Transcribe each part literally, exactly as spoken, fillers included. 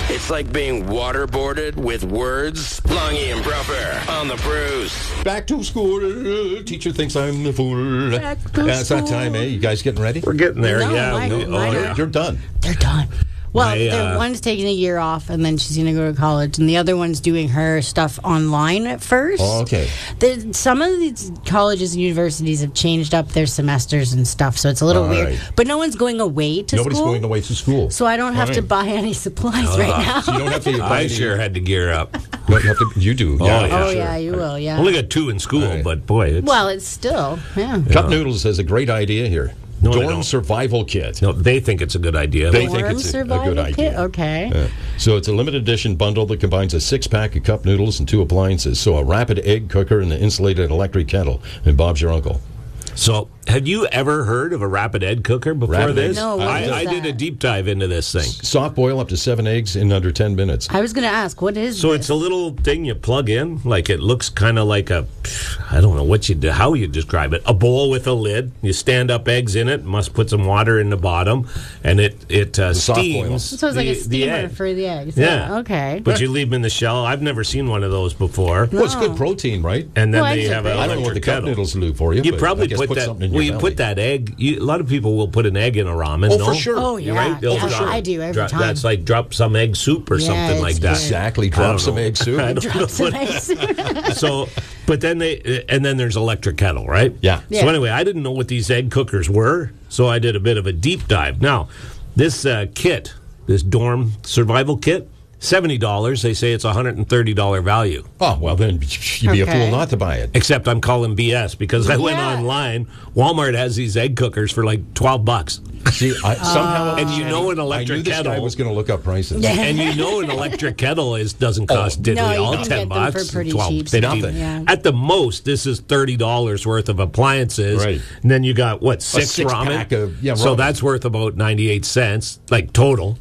It's like being waterboarded with words. Longy and Bruffer on the Bruce. Back to school. Teacher thinks I'm the fool. Back to yeah, it's that school. time, eh? You guys getting ready? We're getting there, No, yeah. mine- we- mine oh, are- yeah. You're done. They're done. Well, My, the uh, one's taking a year off, and then she's going to go to college, and the other one's doing her stuff online at first. Oh, okay. The, some of these colleges and universities have changed up their semesters and stuff, so it's a little All weird. right. But no one's going away to Nobody's school. going away to school. So I don't have All to right. buy any supplies right now. So you don't have to buy I any- sure had to gear up. No, you, have to, you do. Oh, yeah, yeah. Oh, sure. yeah, you will, yeah. Only got two in school, All right. but boy, it's, Well, it's still, yeah. Cup Noodles has a great idea here. No, they Dorm don't. survival kit. no, they think it's a good idea. They They think Dorm it's a, a survival good idea. kit? Okay. Yeah. So it's a limited edition bundle that combines a six-pack of cup noodles and two appliances. So a rapid egg cooker and an insulated electric kettle. And Bob's your uncle. So, have you ever heard of a rapid egg cooker before Rapid this? egg? No, what I, is I did that? a deep dive into this thing. Soft boil up to seven eggs in under ten minutes. I was going to ask, what is So this? it's a little thing you plug in, like it looks kind of like a, I don't know what you do, how you describe it. A bowl with a lid. You stand up eggs in it. Must put some water in the bottom, and it it uh, soft boil. steams. So it's like the, a the steamer egg. for the eggs. Yeah. Okay. But you leave them in the shell. I've never seen one of those before. Well, it's good protein, right? And then Well, they eggs are have an great. I don't know what the electric cup kettle. noodles do for you. You but I probably guess put, that. something in Well, your you put belly. that egg. You, a lot of people will put an egg in a ramen. Oh, no? for sure. Oh, You're yeah. right. They'll Yeah, drop- I do every drop- time. That's like drop some egg soup or Yeah, something like it's that. good. Exactly. I Drop don't some know. egg soup. I don't know Drop some what- eggs. So, but then they, and then there's electric kettle, right? Yeah. Yeah. So anyway, I didn't know what these egg cookers were, so I did a bit of a deep dive. Now, this uh, kit, this dorm survival kit, seventy dollars. They say it's a one hundred thirty dollars value. Oh, well, then you'd be a Okay. fool not to buy it. Except I'm calling B S because I went Yeah. online. Walmart has these egg cookers for like twelve bucks. See, I, somehow. And you know an I electric knew this kettle. guy was going to look up prices. Yeah. And you know an electric kettle is doesn't cost diddly No, you all can ten get them for bucks, pretty twelve, cheap. fifteen. Nothing. Yeah. At the most, this is thirty dollars worth of appliances. Right. And then you got what six, six ramen. pack of- yeah, so ramen. that's worth about ninety eight cents, like total.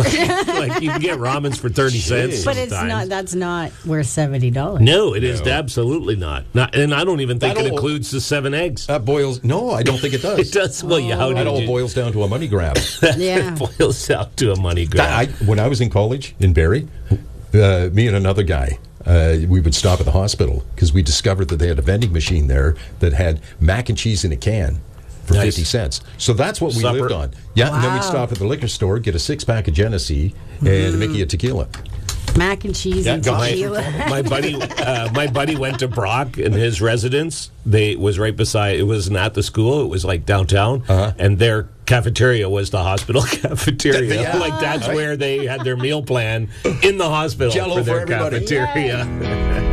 Like you can get ramens for thirty cents. But it's sometimes. not. That's not worth seventy dollars. No, it is absolutely not. not. And I don't even think it That all- includes the seven eggs. That boils. No, I don't think it does. It does. Well, yeah, how That did all you? boils down to a money grab. Yeah. It boils out to a money grab. I, when I was in college in Barrie, uh, me and another guy, uh, we would stop at the hospital because we discovered that they had a vending machine there that had mac and cheese in a can for Nice. fifty cents. So that's what we Supper. lived on. Yeah, and then we'd Wow. stop at the liquor store, get a six-pack of Genesee and a Mickey of tequila. Mac and cheese Yeah, and go ahead. tequila. my buddy, uh, my buddy went to Brock, and his residence they was right beside. It wasn't at the school; it was like downtown, Uh-huh. and their cafeteria was the hospital cafeteria. Yeah. Like that's where they had their meal plan in the hospital Jell-O for their for everybody. cafeteria.